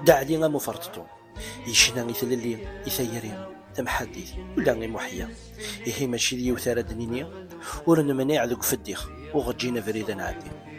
دع لي مفرطتو يشنا يثللي يثيرين تمحديث ولا غي محيا إيه ماشي لي وثارة دنينيا ورن مناع ذوك فديخ وغجينا فريدا عادي.